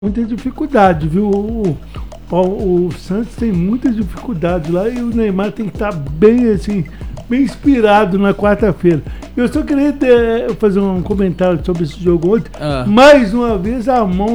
Muita dificuldade, viu? O Santos tem muita dificuldade lá e o Neymar tem que estar bem assim, bem inspirado na quarta-feira. Eu só queria fazer um comentário sobre esse jogo ontem. Mais uma vez a mão